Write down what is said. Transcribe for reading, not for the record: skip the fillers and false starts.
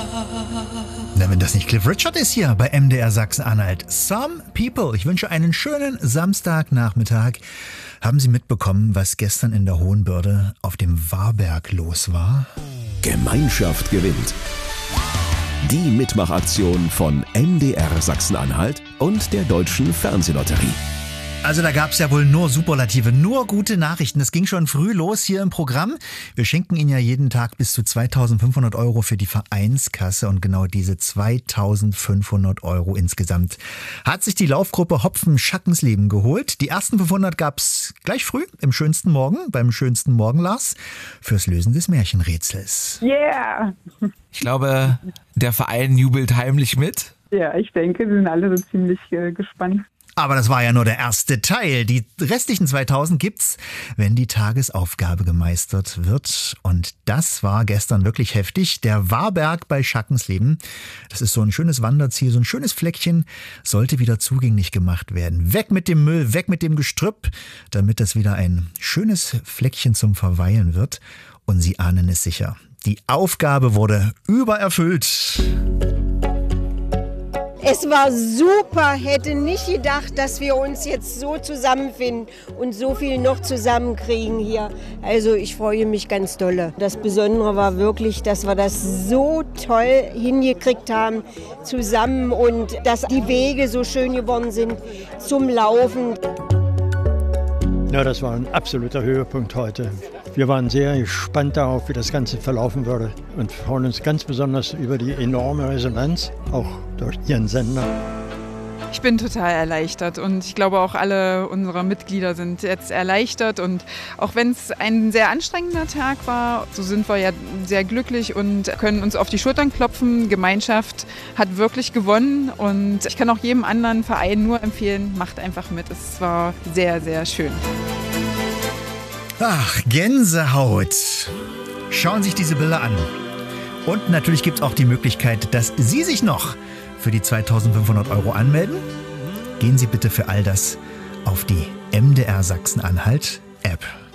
Na, wenn das nicht Cliff Richard ist hier bei MDR Sachsen-Anhalt. Some People. Ich wünsche einen schönen Samstagnachmittag. Haben Sie mitbekommen, was gestern in der Hohenbörde auf dem Warberg los war? Gemeinschaft gewinnt. Die Mitmachaktion von MDR Sachsen-Anhalt und der Deutschen Fernsehlotterie. Also da gab es ja wohl nur Superlative, nur gute Nachrichten. Das ging schon früh los hier im Programm. Wir schenken Ihnen ja jeden Tag bis zu 2.500 € für die Vereinskasse und genau diese 2.500 € insgesamt hat sich die Laufgruppe Hopfen-Schackensleben geholt. Die ersten 500 gab es gleich früh im schönsten Morgen, beim schönsten Morgen, Lars, fürs Lösen des Märchenrätsels. Yeah! Ich glaube, der Verein jubelt heimlich mit. Ja, ich denke, sie sind alle so ziemlich gespannt. Aber das war ja nur der erste Teil. Die restlichen 2000 gibt's, wenn die Tagesaufgabe gemeistert wird. Und das war gestern wirklich heftig. Der Warberg bei Schackensleben, das ist so ein schönes Wanderziel, so ein schönes Fleckchen, sollte wieder zugänglich gemacht werden. Weg mit dem Müll, weg mit dem Gestrüpp, damit das wieder ein schönes Fleckchen zum Verweilen wird. Und Sie ahnen es sicher. Die Aufgabe wurde übererfüllt. Es war super, hätte nicht gedacht, dass wir uns jetzt so zusammenfinden und so viel noch zusammenkriegen hier. Also ich freue mich ganz dolle. Das Besondere war wirklich, dass wir das so toll hingekriegt haben zusammen und dass die Wege so schön geworden sind zum Laufen. Ja, das war ein absoluter Höhepunkt heute. Wir waren sehr gespannt darauf, wie das Ganze verlaufen würde und freuen uns ganz besonders über die enorme Resonanz, auch durch Ihren Sender. Ich bin total erleichtert und ich glaube auch alle unsere Mitglieder sind jetzt erleichtert und auch wenn es ein sehr anstrengender Tag war, so sind wir ja sehr glücklich und können uns auf die Schultern klopfen. Gemeinschaft hat wirklich gewonnen und ich kann auch jedem anderen Verein nur empfehlen, macht einfach mit. Es war sehr, sehr schön. Ach, Gänsehaut. Schauen Sie sich diese Bilder an. Und natürlich gibt es auch die Möglichkeit, dass Sie sich noch für die 2.500 € anmelden. Gehen Sie bitte für all das auf die MDR Sachsen-Anhalt App.